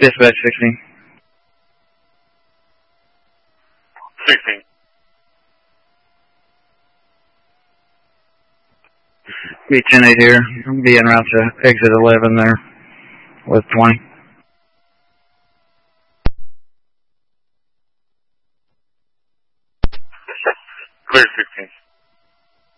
Dispatch 16. 16. Be 10-8 here. I'm be en route to exit 11 there with 20. Clear 16.